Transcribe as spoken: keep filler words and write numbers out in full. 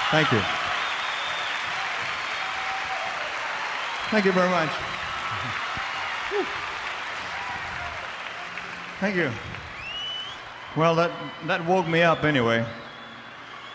Thank you. Thank you very much. Thank you. Well, that, that woke me up anyway.